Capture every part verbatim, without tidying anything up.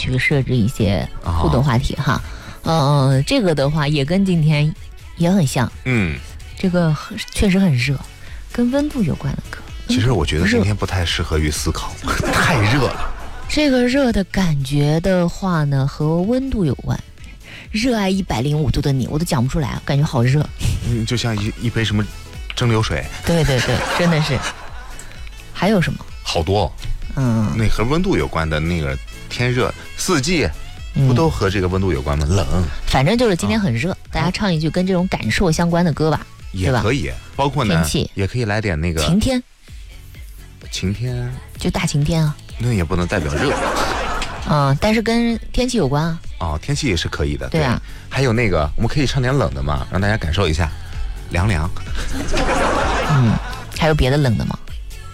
去设置一些互动话题哈。嗯、呃，这个的话也跟今天也很像。 嗯， 这个确实很热，跟温度有关的歌。 其实我觉得今天不太适合于思考，太热了。 这个热的感觉的话呢，和温度有关。热爱一百零五度的你，我都讲不出来，感觉好热。 嗯，就像一一杯什么蒸馏水。 对对对，真的是。还有什么？ 好多。 嗯， 那和温度有关的那个天热四季。不都和这个温度有关吗？冷， 反正就是今天很热，啊、大家唱一句跟这种感受相关的歌吧， 也可以。包括呢， 天气也可以来点那个晴天， 晴天就大晴天啊。 那也不能代表热， 嗯，但是跟天气有关啊。 哦，天气也是可以的， 对啊。 对还有那个，我们可以唱点冷的嘛，让大家感受一下，凉凉。 嗯，还有别的冷的吗？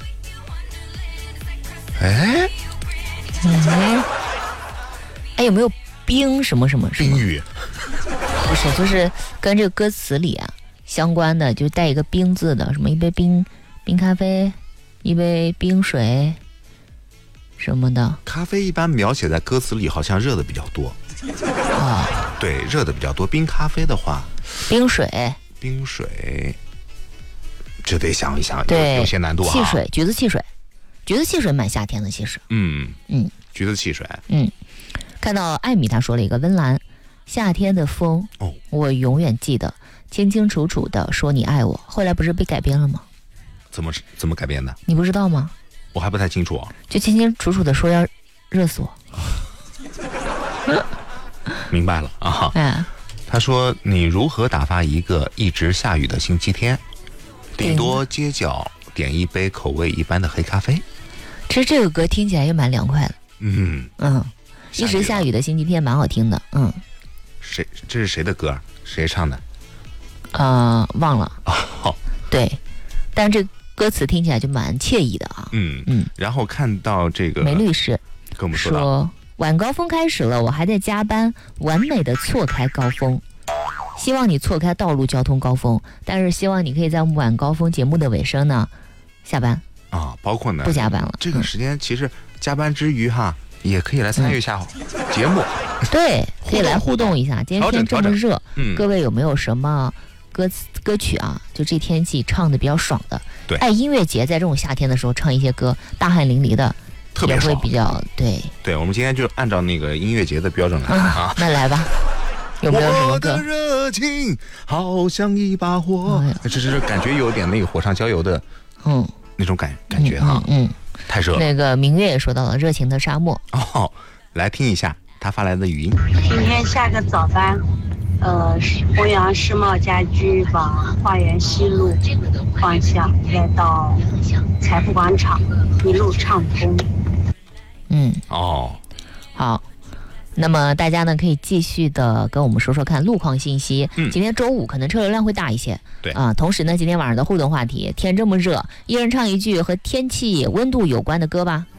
哎， 嗯。哎，有没有冰什么什么什么？ 冰雨？ 不是，就是跟这个歌词里啊相关的，就带一个冰字的，什么一杯冰冰咖啡，一杯冰水什么的。 咖啡一般描写在歌词里好像热的比较多。 啊、 哦，对，热的比较多。冰咖啡的话， 冰水， 冰水，这得想一想， 对， 有些难度啊。 汽水，橘子汽水，橘子汽水蛮夏天的，其实。 嗯嗯， 橘子汽水， 嗯。看到艾米他说了一个温岚，夏天的风， 哦， 我永远记得，清清楚楚的说你爱我。后来不是被改编了吗？ 怎么怎么改编的？ 你不知道吗？ 我还不太清楚、啊。 就清清楚楚的说要热死我。 明白了啊。 哎， 他说你如何打发一个一直下雨的星期天？顶多街角点一杯口味一般的黑咖啡。 其实这个歌听起来也蛮凉快的。 嗯嗯，一直下雨的星期天蛮好听的。嗯， 谁这是谁的歌？谁唱的？ 呃，忘了。 哦， 对，但这歌词听起来就蛮惬意的啊。 嗯嗯。 然后看到这个梅律师跟我们说到， 说晚高峰开始了，我还在加班，完美的错开高峰。希望你错开道路交通高峰，但是希望你可以在我们晚高峰节目的尾声呢下班啊，包括呢不加班了。 这个时间其实加班之余哈，也可以来参与一下节目。 嗯、对，可以来互动一下。今天天这么热， 嗯， 各位有没有什么歌词歌曲啊？就这天气唱的比较爽的？ 对， 爱音乐节在这种夏天的时候唱一些歌，大汗淋漓的， 特别爽， 也会比较对。 对，我们今天就按照那个音乐节的标准来啊。 那来吧。有没有什么歌？ 我的热情好像一把火，哎、这是感觉有点那个火上浇油的， 嗯， 那种感感觉哈， 嗯，嗯太热了。 那个明月也说到了热情的沙漠哦，来听一下他发来的语音。 今天下个早班，呃，弘扬世贸家居往花园西路方向，来到财富广场，一路畅通。 嗯， 哦， 好。那么大家呢可以继续的跟我们说说看路况信息。 嗯， 今天周五可能车流量会大一些。 对啊，同时呢，今天晚上的互动话题，天这么热，一人唱一句和天气温度有关的歌吧。